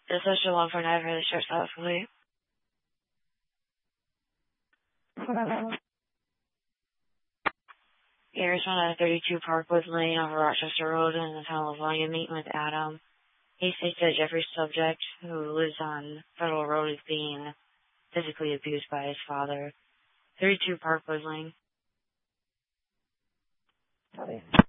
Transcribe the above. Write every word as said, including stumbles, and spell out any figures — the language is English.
It's such a long phone, I really stressed out fully. Yeah, responded at thirty-two Parkwood Lane off of Rochester Road in the town of Volume, meeting with Adam. He states that Jeffrey's subject, who lives on Federal Road, is being physically abused by his father. thirty-two Parkwood Lane.